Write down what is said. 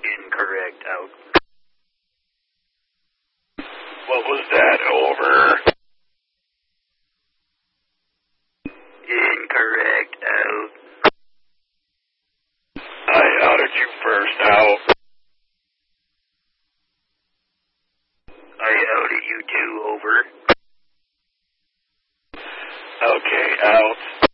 Incorrect, out. What was that, over? Incorrect, out. I outed you first, out. I outed you too, over. Okay, out.